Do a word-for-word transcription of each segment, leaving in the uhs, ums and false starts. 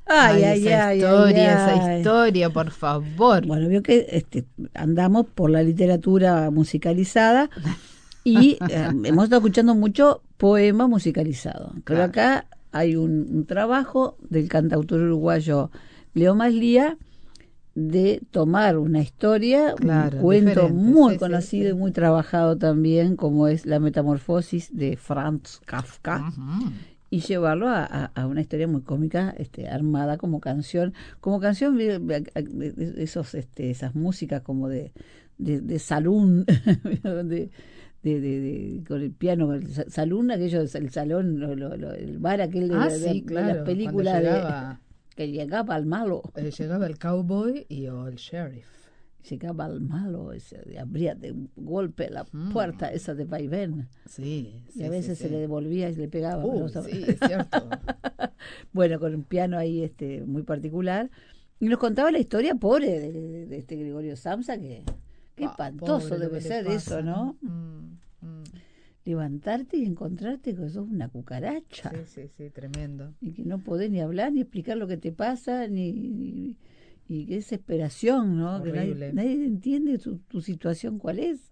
Ay, Ay, ay, esa ay, historia, ay, esa ay. historia, por favor. Bueno, veo que este, andamos por la literatura musicalizada y eh, hemos estado escuchando mucho poema musicalizado. Pero Claro. acá hay un, un trabajo del cantautor uruguayo Leo Maslía de tomar una historia, un Claro, cuento diferente, muy sí, sí, conocido y sí. muy trabajado también, como es La Metamorfosis de Franz Kafka, Ujú. y llevarlo a, a, a una historia muy cómica, este, armada como canción, como canción de, de- de esos, este, esas músicas como de, de, de salón, de, de, de, de- con el piano, con el sa- salón, aquello, el salón, lo- lo- lo- el bar aquel de, Ah, de- sí, de las claro, cuando películas de llegaba, que llegaba al malo. eh, llegaba el cowboy y o el sheriff. Llegaba al malo, ese, abría de golpe la puerta Mm, esa de vaivén sí, y a sí, sí, veces se le sí. devolvía y se le pegaba. Pero, Uy, sí, es cierto. bueno, con un piano ahí este, muy particular. Y nos contaba la historia pobre de, de- de este Gregorio Samsa, que qué Ah, espantoso pobre lo debe que le ser eso, pasa, ¿no? ¿no? Mm, mm. Levantarte y encontrarte que sos una Sí, cucaracha sí, sí, tremendo. y que no podés ni hablar ni explicar lo que te pasa, ni, ni- y qué desesperación, ¿no? Que nadie, Horrible. nadie entiende tu, tu situación cuál es.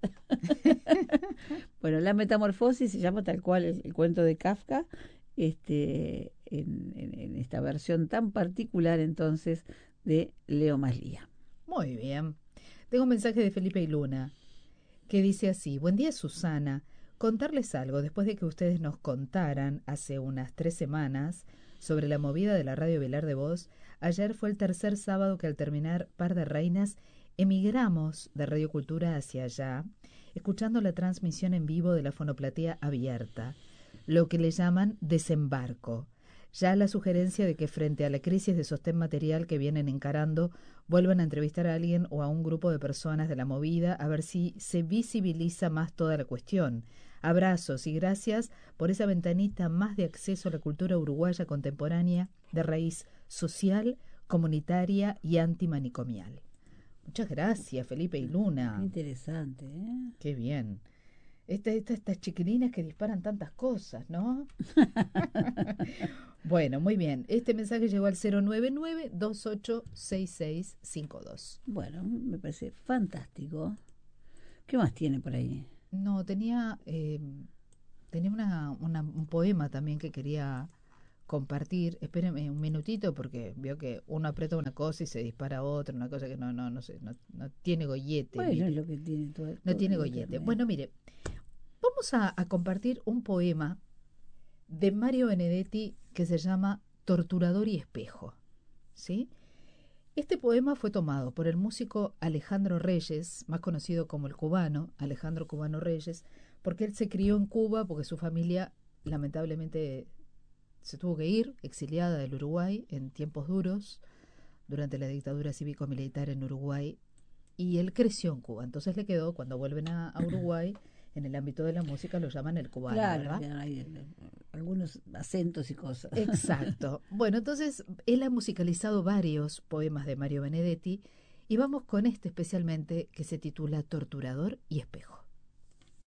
Bueno, La Metamorfosis se llama tal cual el, el cuento de Kafka, este, en, en- en esta versión tan particular entonces de Leo Maslía. Muy bien. Tengo un mensaje de Felipe y Luna que dice así: Buen día, Susana. Contarles algo, después de que ustedes nos contaran hace unas tres semanas sobre la movida de la radio Vilar de Voz, ayer fue el tercer sábado que al terminar Par de Reinas emigramos de Radio Cultura hacia allá, escuchando la transmisión en vivo de la fonoplatea abierta, lo que le llaman desembarco. Ya la sugerencia de que frente a la crisis de sostén material que vienen encarando, vuelvan a entrevistar a alguien o a un grupo de personas de la movida a ver si se visibiliza más toda la cuestión. Abrazos y gracias por esa ventanita más de acceso a la cultura uruguaya contemporánea de raíz social, comunitaria y antimanicomial. Muchas gracias, Felipe y Qué Luna. interesante, ¿eh? Qué bien. Esta, esta- estas chiquilinas que disparan tantas cosas, ¿no? Bueno, muy bien. Este mensaje llegó al cero nueve nueve, dos ocho seis seis cinco dos. Bueno, me parece fantástico. ¿Qué más tiene por ahí? No, tenía, eh, tenía una, una- un poema también que quería compartir. Espérenme un minutito porque veo que uno aprieta una cosa y se dispara otra, una cosa que no, no, no sé, no, no tiene gollete, Bueno, es mire. lo que tiene todo, No todo tiene el gollete. internet. Bueno, mire, vamos a, a compartir un poema de Mario Benedetti que se llama Torturador y Espejo. ¿Sí? Este poema fue tomado por el músico Alejandro Reyes, más conocido como el cubano, Alejandro Cubano Reyes, porque él se crió en Cuba porque su familia lamentablemente se tuvo que ir, exiliada del Uruguay en tiempos duros, durante la dictadura cívico-militar en Uruguay, y él creció en Cuba. Entonces le quedó, cuando vuelven a, a Uruguay, en el ámbito de la música lo llaman el cubano, Claro, ¿verdad? que hay eh, algunos acentos y cosas. Exacto. Bueno, entonces él ha musicalizado varios poemas de Mario Benedetti y vamos con este especialmente que se titula Torturador y Espejo.